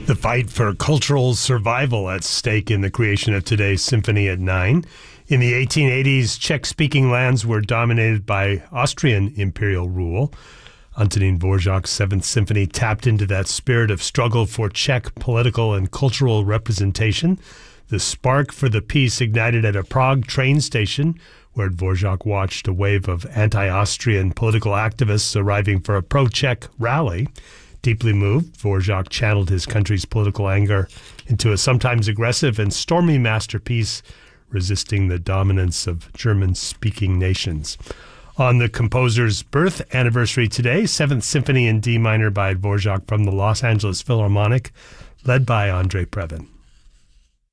The fight for cultural survival at stake in the creation of today's Symphony at 9. In the 1880s, Czech-speaking lands were dominated by Austrian imperial rule. Antonín Dvořák's Seventh Symphony tapped into that spirit of struggle for Czech political and cultural representation. The spark for the piece ignited at a Prague train station, where Dvořák watched a wave of anti-Austrian political activists arriving for a pro-Czech rally. Deeply moved, Dvořák channeled his country's political anger into a sometimes aggressive and stormy masterpiece, resisting the dominance of German-speaking nations. On the composer's birth anniversary today, Seventh Symphony in D minor by Dvořák from the Los Angeles Philharmonic, led by Andrei Previn.